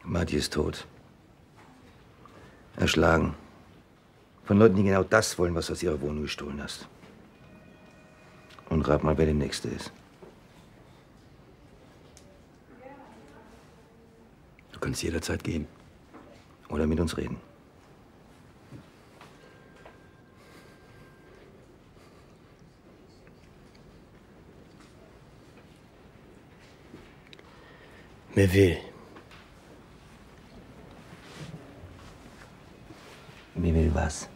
Matti ist tot. Erschlagen. Von Leuten, die genau das wollen, was du aus ihrer Wohnung gestohlen hast. Und rat mal, wer der Nächste ist. Du kannst jederzeit gehen. Oder mit uns reden. Wer will? Wer will was?